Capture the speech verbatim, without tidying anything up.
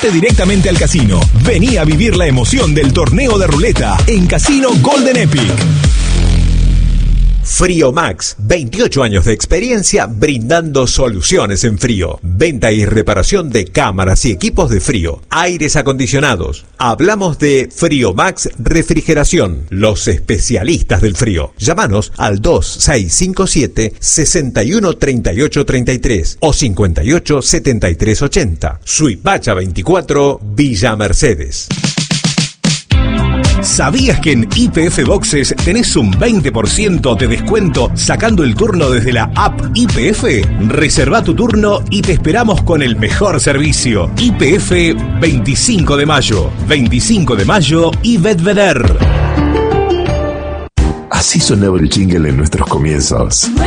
Andate directamente al casino. Vení a vivir la emoción del torneo de ruleta en Casino Golden Epic. Friomax, veintiocho años de experiencia brindando soluciones en frío. Venta y reparación de cámaras y equipos de frío, aires acondicionados. Hablamos de Friomax Refrigeración, los especialistas del frío. Llámanos al dos seis cinco siete, seis uno tres ocho tres tres o cinco ocho siete tres ocho cero. Suipacha veinticuatro, Villa Mercedes. ¿Sabías que en Y P F Boxes tenés un veinte por ciento de descuento sacando el turno desde la app Y P F? Reserva tu turno y te esperamos con el mejor servicio. Y P F veinticinco de mayo. veinticinco de mayo y Bedveder. Así sonaba el jingle en nuestros comienzos.